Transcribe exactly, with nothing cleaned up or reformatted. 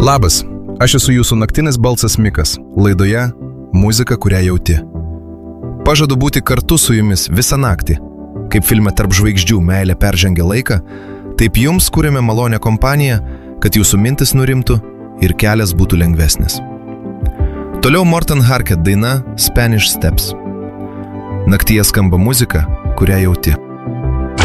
Labas, aš esu jūsų naktinis balsas Mikas, laidoje Muzika, kurią jauti. Pažadu būti kartu su jumis visą naktį. Kaip filme Tarp žvaigždžių meilė peržengia laiką, taip jums kūrėme malonę kompaniją, kad jūsų mintis nurimtų ir kelias būtų lengvesnis. Toliau Morten Harket daina Spanish Steps. Naktyje skamba muzika, kurią jauti.